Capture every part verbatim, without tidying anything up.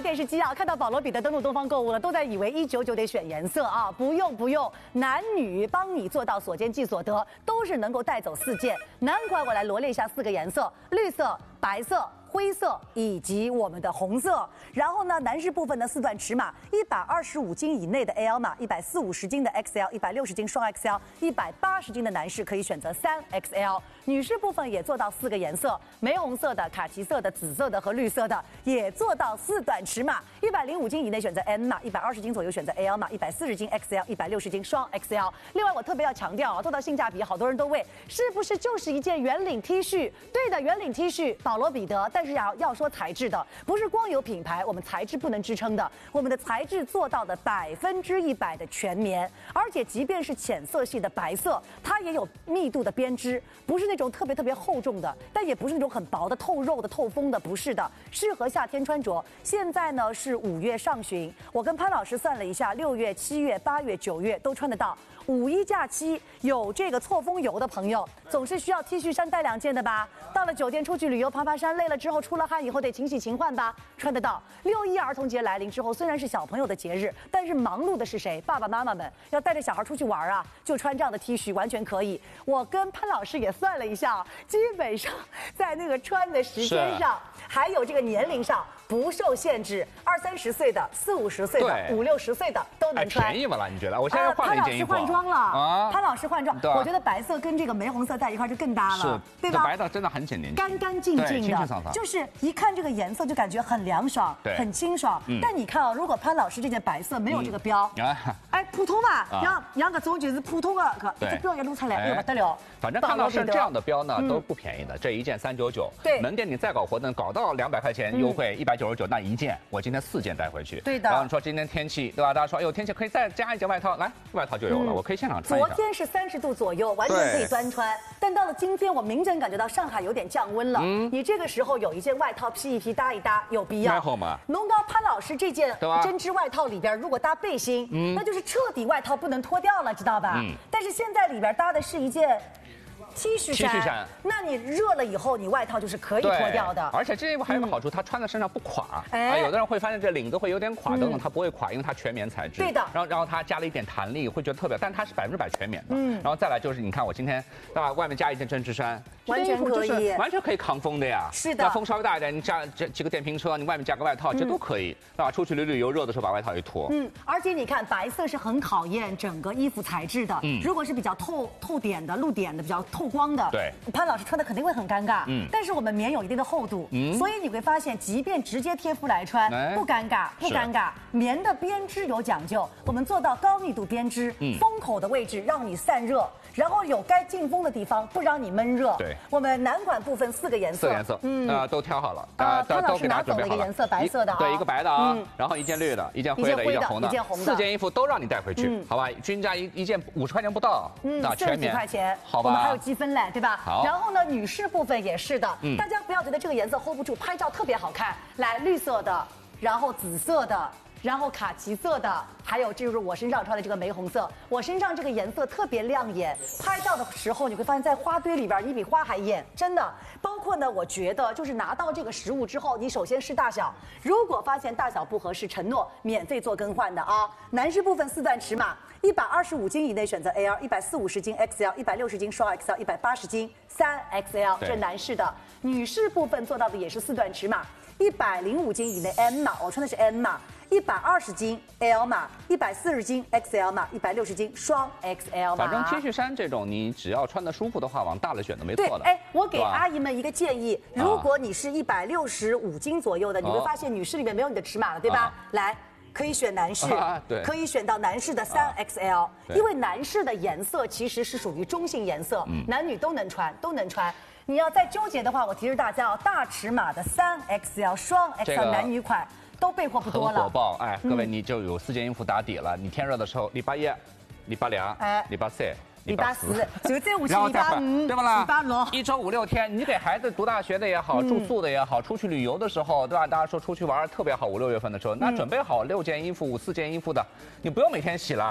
电视机啊，看到保罗彼得登陆东方购物了，都在以为一九九得选颜色啊，不用不用，男女帮你做到所见即所得，都是能够带走四件。男款我来罗列一下四个颜色：绿色、白色、灰色以及我们的红色。然后呢，男士部分的四段尺码，一百二十五斤以内的 L 码，一百四五十斤的 X L， 一百六十斤双 X L， 一百八十斤的男士可以选择三 X L。女士部分也做到四个颜色，玫红色的、卡其色的、紫色的和绿色的，也做到四段尺码，一百零五斤以内选择 M 码，一百二十斤左右选择 L 码，一百四十斤 X L， 一百六十斤双 X L。另外，我特别要强调啊，做到性价比，好多人都问是不是就是一件圆领 T 恤？对的，圆领 T 恤，保罗彼得，但是要要说材质的，不是光有品牌，我们材质不能支撑的，我们的材质做到的百分之一百的全棉，而且即便是浅色系的白色，它也有密度的编织，不是那种特别特别厚重的，但也不是那种很薄的透肉的透风的，不是的，适合夏天穿着。现在呢是五月上旬，我跟潘老师算了一下，六月、七月、八月、九月都穿得到。五一假期有这个错峰游的朋友，总是需要 T 恤衫带两件的吧？到了酒店出去旅游爬爬山，累了之后出了汗以后得勤洗勤换吧？穿得到。六一儿童节来临之后，虽然是小朋友的节日，但是忙碌的是谁？爸爸妈妈们要带着小孩出去玩啊，就穿这样的 T 恤完全可以。我跟潘老师也算了一下，基本上在那个穿的时间上，还有这个年龄上不受限制，二三十岁的、四五十岁的、五六十岁的都能穿。 便宜不了？你觉得？我现在换了一件衣服。 潘老师换装了啊！潘老师换装，我觉得白色跟这个玫红色在一块就更搭了，对吧？ 白的真的很显年轻， 干干净净的，就是一看这个颜色就感觉很凉爽，很清爽。但你看啊，如果潘老师这件白色没有这个标，哎，普通嘛，杨杨个总就是普通的，这标也露出来，哎呦不得了。 反正看到是这样的标呢，都不便宜的，这一件三九九， 对， 门店你再搞活动，搞到两百块钱优惠，一百九十九那一件，我今天四件带回去， 对的。 然后你说今天天气对吧？大家说，哎呦天气可以再加一件外套，来外套就有了，我可以现场穿。 昨天是三十度左右，完全可以专穿，但到了今天，我明显感觉到上海有点降温了。嗯，你这个时候有一件外套披一披搭一搭，有必要。 好嘛。 龙高潘老师这件针织外套里边，如果搭背心，嗯，那就是彻底外套不能脱掉了，知道吧？嗯。但是现在里边搭的是一件。T 恤衫，那你热了以后，你外套就是可以脱掉的。 而且这件衣服还有个好处，它穿在身上不垮。哎，有的人会发现这领子会有点垮，等等，它不会垮，因为它全棉材质。 对的。 然后，然后它加了一点弹力，会觉得特别，但它是百分之百全棉的。嗯。然后再来就是，你看我今天对吧，外面加一件针织衫， 完全可以， 完全可以抗风的呀。 是的。 那风稍微大一点，你加这几个电瓶车，你外面加个外套，这都可以，对吧？出去旅旅游，热的时候把外套一脱。 嗯。而且你看，白色是很考验整个衣服材质的。嗯。如果是比较透透点的、露点的、比较透光的， 对。 潘老师穿的肯定会很尴尬，嗯，但是我们棉有一定的厚度，嗯，所以你会发现，即便直接贴肤来穿，不尴尬，不尴尬。棉的编织有讲究，我们做到高密度编织，嗯，封口的位置让你散热，然后有该进风的地方不让你闷热。 对， 我们男款部分四个颜色， 四个颜色，嗯，呃，都挑好了， 啊，潘老师拿走了一个颜色，白色的啊， 对，一个白的啊，然后一件绿的，一件灰的，一件红的， 一件红的， 四件衣服都让你带回去，好吧？均价一一件五十块钱不到， 嗯，四十几块钱， 好吧？ 我们还有积分嘞，对吧？ 好， 然后呢，女士部分也是的，嗯，大家不要觉得这个颜色 hold 不住，拍照特别好看。来，绿色的，然后紫色的，然后卡其色的，还有这就是我身上穿的这个玫红色，我身上这个颜色特别亮眼。拍照的时候你会发现在花堆里边，你比花还艳，真的。包括呢，我觉得就是拿到这个实物之后，你首先试大小，如果发现大小不合适，承诺免费做更换的啊。男士部分四段尺码。一百二十五斤以内选择 L， 一百四五十斤 X L， 一百六十斤双 X L， 一百八十斤三 X L， 这男士的。女士部分做到的也是四段尺码，一百零五斤以内 M 码，我穿的是 M 码，一百二十斤 L 码，一百四十斤 X L 码，一百六十斤双 X L 码。 反正 T 恤衫这种，你只要穿得舒服的话，往大了选的没错的。 哎，我给阿姨们一个建议，如果你是一百六十五斤左右的，你会发现女士里面没有你的尺码了，对吧？来。可以选男士， 啊、对， 可以选到男士的三 X L，、啊、因为男士的颜色其实是属于中性颜色，嗯、男女都能穿，都能穿。你要再纠结的话，我提示大家哦，大尺码的三 X L、双 X L 男女款都备货不多了。 很火爆，哎，各位你就有四件衣服打底了。你天热的时候，礼拜一、礼拜两、哎、礼拜三。 礼拜四就这五七礼拜五， 对不啦？ 礼拜六一周五六天，你给孩子读大学的也好，住宿的也好，出去旅游的时候，对吧？大家说出去玩特别好，五六月份的时候，那准备好六件衣服、五四件衣服的，你不用每天洗了。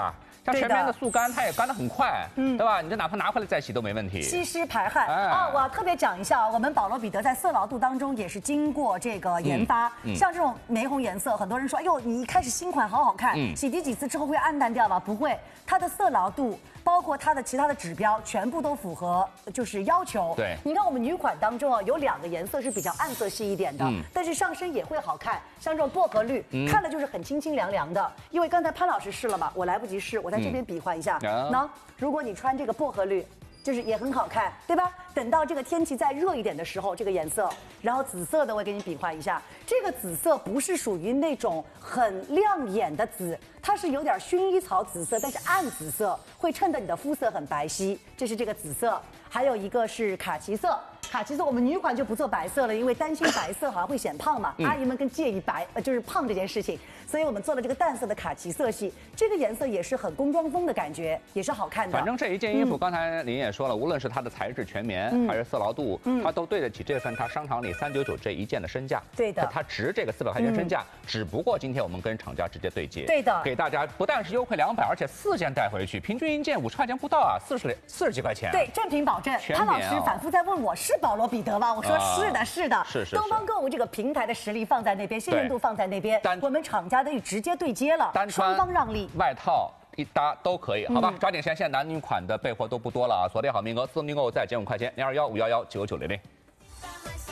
像全棉的速干，它也干得很快，嗯，对吧？你这哪怕拿回来再洗都没问题。 吸湿排汗啊！我要特别讲一下，我们保罗彼得在色牢度当中也是经过这个研发。像这种玫红颜色，很多人说，哎呦，你一开始新款好好看，洗涤几次之后会暗淡掉吗？不会，它的色牢度。包括它的其他的指标全部都符合，就是要求。 对， 你看我们女款当中啊，有两个颜色是比较暗色系一点的，嗯、但是上身也会好看，像这种薄荷绿，嗯、看了就是很清清凉凉的。因为刚才潘老师试了嘛，我来不及试，我在这边比划一下。那、嗯、如果你穿这个薄荷绿。就是也很好看，对吧？等到这个天气再热一点的时候，这个颜色，然后紫色的我给你比划一下，这个紫色不是属于那种很亮眼的紫，它是有点薰衣草紫色，但是暗紫色，会衬得你的肤色很白皙。这是这个紫色，还有一个是卡其色。卡其色我们女款就不做白色了，因为担心白色好像会显胖嘛，嗯、阿姨们更介意白呃就是胖这件事情，所以我们做了这个淡色的卡其色系，这个颜色也是很工装风的感觉，也是好看的。 反正这一件衣服，嗯、刚才林也说了，无论是它的材质全棉，嗯、还是色牢度，嗯、它都对得起这份它商场里三九九这一件的身价。 对的， 它值这个四百块钱身价，嗯、只不过今天我们跟厂家直接对接， 对的， 给大家不但是优惠两百，而且四件带回去，平均一件五十块钱不到啊，四十四十几块钱。 对，正品保证。潘老师反复在问我是保罗彼得吗？我说是的，是的， 是是。 东方购物这个平台的实力放在那边，信任度放在那边，我们厂家的直接对接了，双方让利， 外套一搭都可以，好吧？抓紧时间，现在男女款的备货都不多了啊，锁定好名额，自动订购在减五块钱，零二幺五幺幺九九零零。